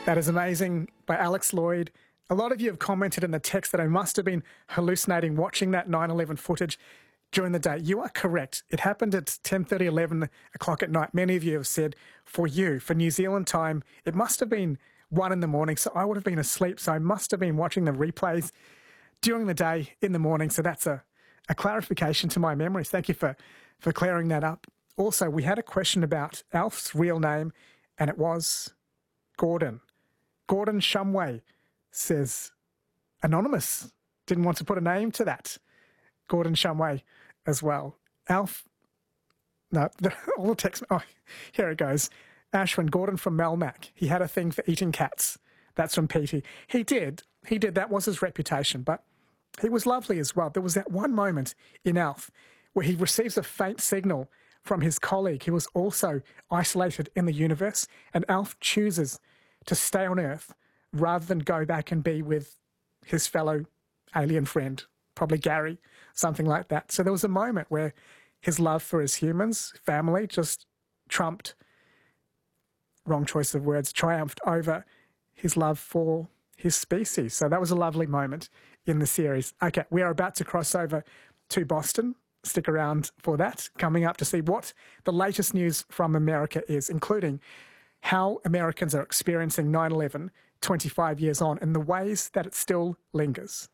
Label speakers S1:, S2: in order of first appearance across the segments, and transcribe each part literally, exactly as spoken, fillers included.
S1: That is amazing by Alex Lloyd. A lot of you have commented in the text that I must have been hallucinating watching that nine eleven footage during the day. You are correct. It happened at ten thirty, eleven o'clock at night. Many of you have said for you, for New Zealand time, it must have been one in the morning. So I would have been asleep. So I must have been watching the replays during the day in the morning. So that's a, a clarification to my memories. Thank you for, for clearing that up. Also, we had a question about Alf's real name, and it was Gordon. Gordon Shumway says, anonymous, didn't want to put a name to that. Gordon Shumway as well. Alf, no, the, all the text, oh, here it goes. Ashwin, Gordon from Melmac, he had a thing for eating cats. That's from Petey. He did, he did, that was his reputation, but he was lovely as well. There was that one moment in Alf where he receives a faint signal from his colleague who was also isolated in the universe, and Alf chooses to stay on Earth rather than go back and be with his fellow alien friend, probably Gary, something like that. So there was a moment where his love for his humans, family, just trumped, wrong choice of words, triumphed over his love for his species. So that was a lovely moment in the series. Okay, we are about to cross over to Boston. Stick around for that. Coming up to see what the latest news from America is, including how Americans are experiencing nine eleven twenty-five years on and the ways that it still lingers.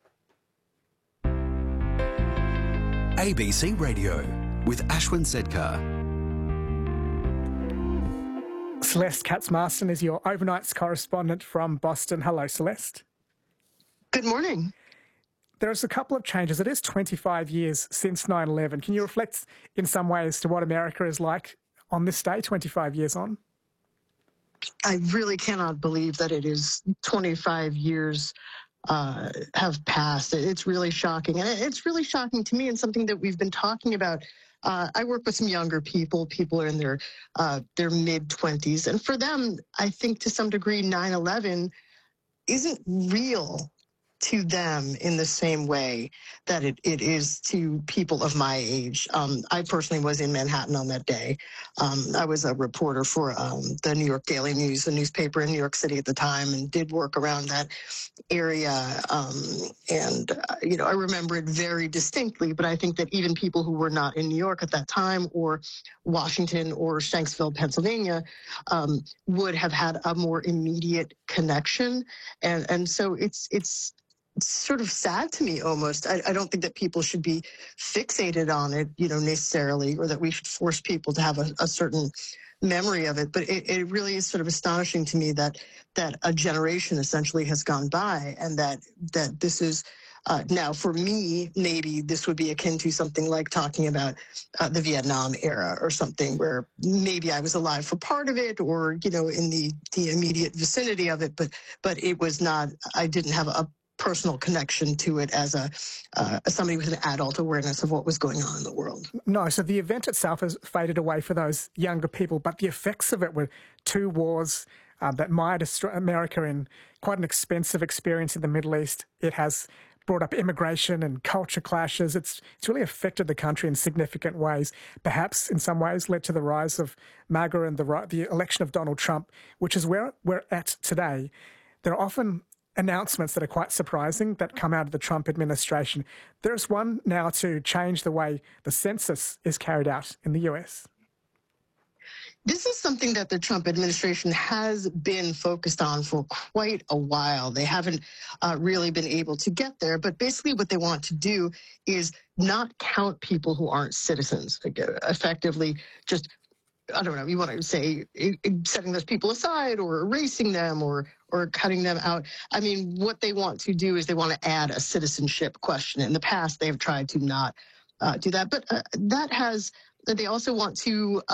S2: A B C Radio with Ashwin Sedkar.
S1: Celeste Katz-Marston is your overnights correspondent from Boston. Hello, Celeste.
S3: Good morning.
S1: There's a couple of changes. It is twenty-five years since nine eleven. Can you reflect in some ways to what America is like on this day, twenty-five years on?
S3: I really cannot believe that it is twenty-five years uh, have passed. It's really shocking. And it's really shocking to me and something that we've been talking about. Uh, I work with some younger people. People are in their, uh, their mid-twenties. And for them, I think to some degree, nine eleven isn't real to them in the same way that it, it is to people of my age. Um, I personally was in Manhattan on that day. Um, I was a reporter for um, the New York Daily News, a newspaper in New York City at the time, and did work around that area. Um, and, uh, you know, I remember it very distinctly, but I think that even people who were not in New York at that time or Washington or Shanksville, Pennsylvania, um, would have had a more immediate connection. And, and so it's, it's, It's sort of sad to me almost. I, I don't think that people should be fixated on it, you know, necessarily, or that we should force people to have a, a certain memory of it. But it, it really is sort of astonishing to me that that a generation essentially has gone by, and that that this is uh, now for me, maybe this would be akin to something like talking about uh, the Vietnam era or something, where maybe I was alive for part of it, or you know, in the the immediate vicinity of it, but but it was not. I didn't have a personal connection to it as a uh, as somebody with an adult awareness of what was going on in the world.
S1: No, so the event itself has faded away for those younger people, but the effects of it were two wars uh, that mired America in quite an expensive experience in the Middle East. It has brought up immigration and culture clashes. It's it's really affected the country in significant ways. Perhaps in some ways led to the rise of MAGA and the the election of Donald Trump, which is where we're at today. There are often announcements that are quite surprising that come out of the Trump administration. There's one now to change the way the census is carried out in the U S.
S3: This is something that the Trump administration has been focused on for quite a while. They haven't uh, really been able to get there, but basically what they want to do is not count people who aren't citizens, like, uh, effectively just I don't know, you want to say setting those people aside or erasing them or or cutting them out. I mean, what they want to do is they want to add a citizenship question. In the past, they've tried to not uh, do that. But uh, that has, they also want to